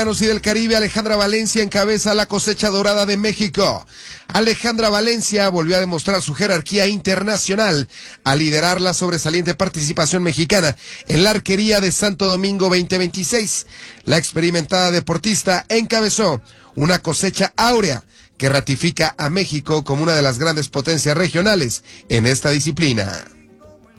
Y del Caribe, Alejandra Valencia encabeza la cosecha dorada de México. Alejandra Valencia volvió a demostrar su jerarquía internacional al liderar la sobresaliente participación mexicana en la arquería de Santo Domingo 2026. La experimentada deportista encabezó una cosecha áurea que ratifica a México como una de las grandes potencias regionales en esta disciplina.